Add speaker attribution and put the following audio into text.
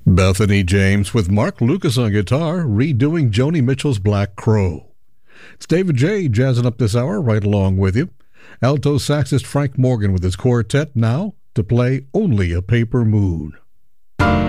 Speaker 1: Bethany James with Mark Lucas on guitar, redoing Joni Mitchell's Black Crow. It's David J. jazzing up this hour right along with you. Alto saxist Frank Morgan with his quartet now to play Only a Paper Moon.